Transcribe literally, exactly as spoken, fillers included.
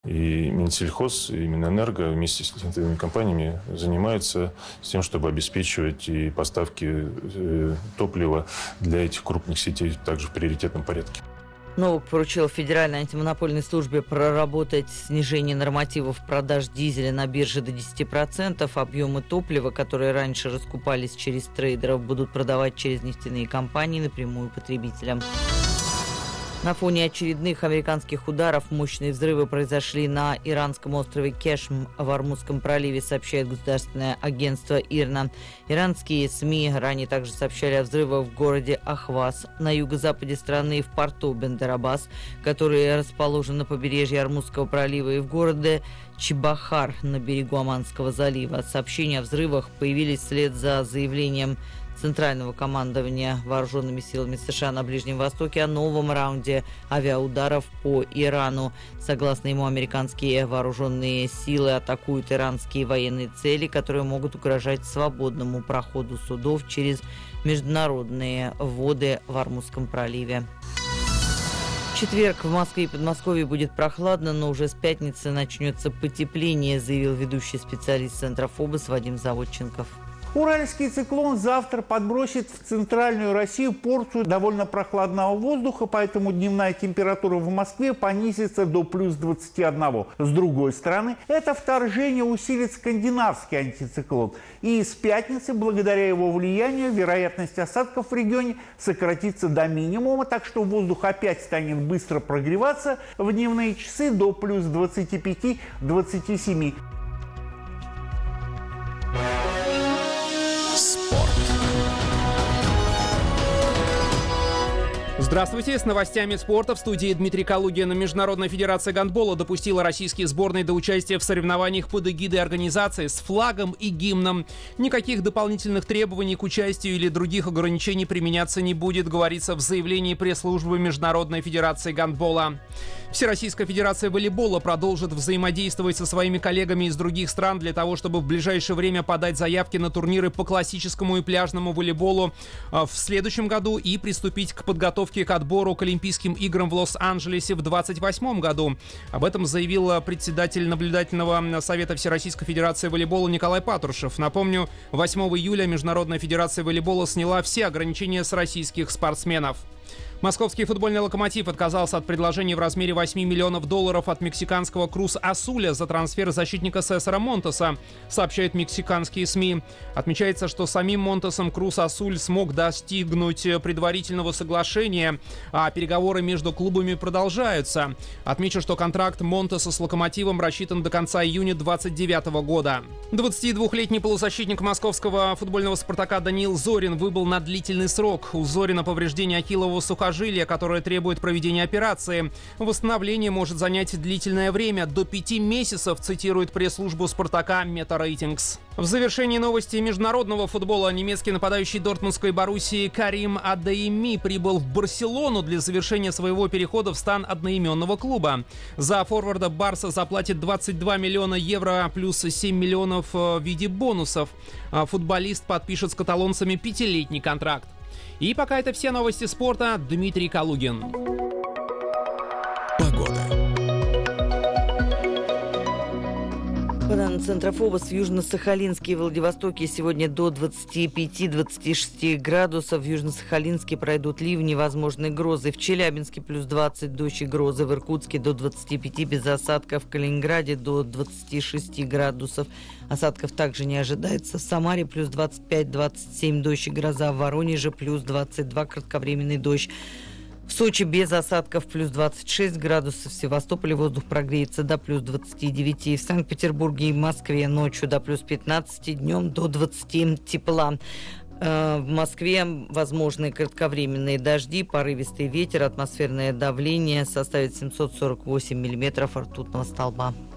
И Минсельхоз, и Минэнерго вместе с этими компаниями занимаются тем, чтобы обеспечивать и поставки топлива для этих крупных сетей также в приоритетном порядке. Новак поручил Федеральной антимонопольной службе проработать снижение нормативов продаж дизеля на бирже до десяти процентов. Объемы топлива, которые раньше раскупались через трейдеров, будут продавать через нефтяные компании напрямую потребителям. На фоне очередных американских ударов мощные взрывы произошли на иранском острове Кешм в Ормузском проливе, сообщает государственное агентство ИРНА. Иранские СМИ ранее также сообщали о взрывах в городе Ахваз на юго-западе страны и в порту Бендер-Аббас, который расположен на побережье Ормузского пролива, и в городе Чебахар на берегу Оманского залива. Сообщения о взрывах появились вслед за заявлением Центрального командования вооруженными силами США на Ближнем Востоке о новом раунде авиаударов по Ирану. Согласно ему, американские вооруженные силы атакуют иранские военные цели, которые могут угрожать свободному проходу судов через международные воды в Ормузском проливе. В четверг в Москве и Подмосковье будет прохладно, но уже с пятницы начнется потепление, заявил ведущий специалист Центра ФОБОС Вадим Заводченков. Уральский циклон завтра подбросит в центральную Россию порцию довольно прохладного воздуха, поэтому дневная температура в Москве понизится до плюс двадцати одного. С другой стороны, это вторжение усилит скандинавский антициклон. И с пятницы, благодаря его влиянию, вероятность осадков в регионе сократится до минимума, так что воздух опять станет быстро прогреваться в дневные часы до плюс двадцати пяти — двадцати семи. Здравствуйте, с новостями спорта в студии Дмитрий Калугин. Международная федерация гандбола допустила российские сборные до участия в соревнованиях под эгидой организации с флагом и гимном. Никаких дополнительных требований к участию или других ограничений применяться не будет, говорится в заявлении пресс-службы Международной федерации гандбола. Всероссийская федерация волейбола продолжит взаимодействовать со своими коллегами из других стран для того, чтобы в ближайшее время подать заявки на турниры по классическому и пляжному волейболу в следующем году и приступить к подготовке к отбору к Олимпийским играм в Лос-Анджелесе в двадцать восьмом году. Об этом заявил председатель наблюдательного совета Всероссийской федерации волейбола Николай Патрушев. Напомню, восьмого июля Международная федерация волейбола сняла все ограничения с российских спортсменов. Московский футбольный «Локомотив» отказался от предложения в размере восьми миллионов долларов от мексиканского Крус Асуля за трансфер защитника Сесара Монтеса, сообщают мексиканские СМИ. Отмечается, что самим Монтесом Крус Асуль смог достигнуть предварительного соглашения, а переговоры между клубами продолжаются. Отмечу, что контракт Монтеса с «Локомотивом» рассчитан до конца июня двадцать девятого года. двадцатидвухлетний полузащитник московского футбольного «Спартака» Даниил Зорин выбыл на длительный срок. У Зорина повреждение ахиллового сухожилия, которое требует проведения операции. Восстановление может занять длительное время, до пяти месяцев, цитирует пресс-службу «Спартака» Метарейтингс. В завершении новости международного футбола немецкий нападающий дортмундской Боруссии Карим Адейми прибыл в Барселону для завершения своего перехода в стан одноименного клуба. За форварда Барса заплатит двадцать два миллиона евро плюс семь миллионов в виде бонусов. Футболист подпишет с каталонцами пятилетний контракт. И пока это все новости спорта. Дмитрий Калугин. Погода. По данным Центра ФОБОС, в Южно-Сахалинске и Владивостоке сегодня до двадцати пяти — двадцати шести градусов. В Южно-Сахалинске пройдут ливни, возможны грозы. В Челябинске плюс двадцать, дождь и грозы. В Иркутске до двадцати пяти без осадков. В Калининграде до двадцати шести градусов. Осадков также не ожидается. В Самаре плюс двадцать пять — двадцать семь, дождь и гроза. В Воронеже плюс двадцать два, кратковременный дождь. В Сочи без осадков плюс двадцать шесть градусов. В Севастополе воздух прогреется до плюс двадцати девяти. В Санкт-Петербурге и Москве ночью до плюс пятнадцати, днем до двадцати тепла. В Москве возможны кратковременные дожди, порывистый ветер, атмосферное давление составит семьсот сорок восемь миллиметров ртутного столба.